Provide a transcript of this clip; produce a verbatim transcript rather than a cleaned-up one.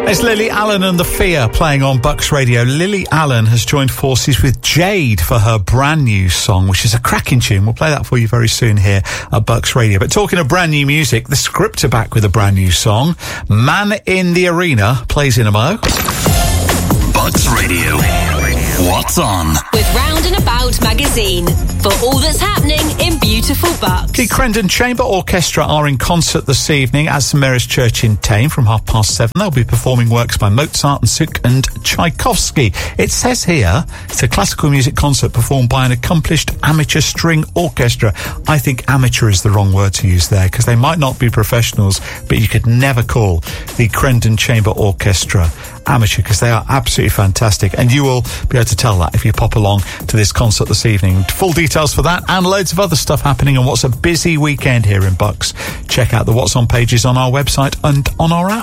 It's Lily Allen and The Fear playing on Bucks Radio. Lily Allen has joined forces with Jade for her brand new song, which is a cracking tune. We'll play that for you very soon here at Bucks Radio. But talking of brand new music, the Script are back with a brand new song. Man in the Arena plays in a mo. Bucks Radio. What's on? With Round and About magazine for all that's happening in beautiful Bucks. The Crendon Chamber Orchestra are in concert this evening at St Mary's Church in Tame from half past seven. They'll be performing works by Mozart and Suk and Tchaikovsky. It says here it's a classical music concert performed by an accomplished amateur string orchestra. I think amateur is the wrong word to use there because they might not be professionals, but you could never call the Crendon Chamber Orchestra amateur because they are absolutely fantastic, and you will be able to tell that if you pop along to this concert this evening. Full details for that and loads of other stuff happening on what's a busy weekend here in Bucks. Check out the What's On pages on our website and on our app.